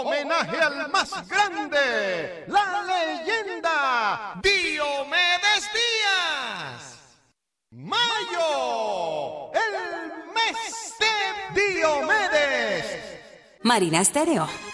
Homenaje al más grande, la leyenda Diomedes Díaz. Mayo, el mes de Diomedes. Marina Estéreo.